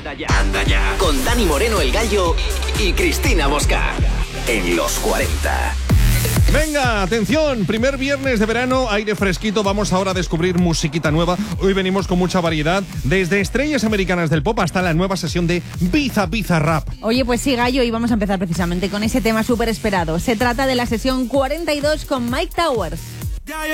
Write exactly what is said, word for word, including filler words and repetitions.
Anda ya, anda ya. Con Dani Moreno el Gallo y Cristina Mosca. En los cuarenta. Venga, atención, primer viernes de verano, aire fresquito, vamos ahora a descubrir musiquita nueva. Hoy venimos con mucha variedad, desde estrellas americanas del pop hasta la nueva sesión de Biza Biza Rap. Oye, pues sí, Gallo, y vamos a empezar precisamente con ese tema súper esperado. Se trata de la sesión cuarenta y dos con Mike Towers.